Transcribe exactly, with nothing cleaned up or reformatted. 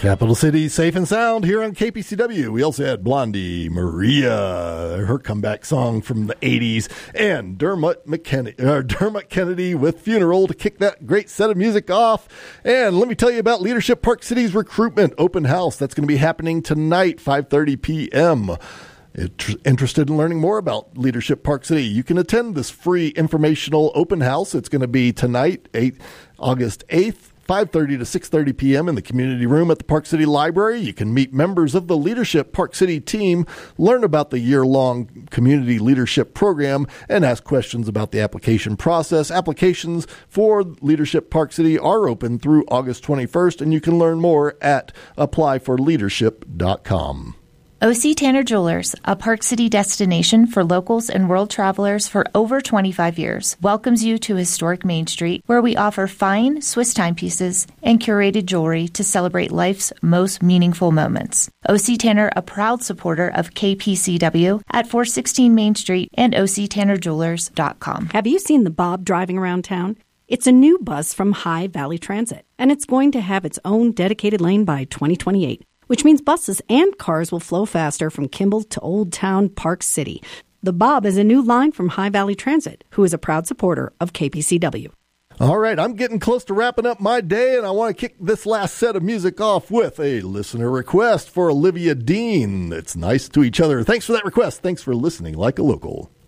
Capital City, safe and sound here on K P C W. We also had Blondie Maria, her comeback song from the eighties, and Dermot McKennedy, uh, Dermot Kennedy with Funeral to kick that great set of music off. And let me tell you about Leadership Park City's recruitment open house. That's going to be happening tonight, five thirty p.m. Interested in learning more about Leadership Park City, you can attend this free informational open house. It's going to be tonight, August eighth. five thirty to six thirty p.m. in the community room at the Park City Library. You can meet members of the Leadership Park City team, learn about the year-long community leadership program, and ask questions about the application process. Applications for Leadership Park City are open through August twenty-first, and you can learn more at apply for leadership dot com. O C Tanner Jewelers, a Park City destination for locals and world travelers for over twenty-five years, welcomes you to historic Main Street, where we offer fine Swiss timepieces and curated jewelry to celebrate life's most meaningful moments. O C Tanner, a proud supporter of K P C W at four sixteen Main Street and O C Tanner Jewelers dot com. Have you seen the Bob driving around town? It's a new bus from High Valley Transit, and it's going to have its own dedicated lane by twenty twenty-eight. Which means buses and cars will flow faster from Kimball to Old Town Park City. The Bob is a new line from High Valley Transit, who is a proud supporter of K P C W. All right, I'm getting close to wrapping up my day, and I want to kick this last set of music off with a listener request for Olivia Dean. It's nice to each other. Thanks for that request. Thanks for listening like a local.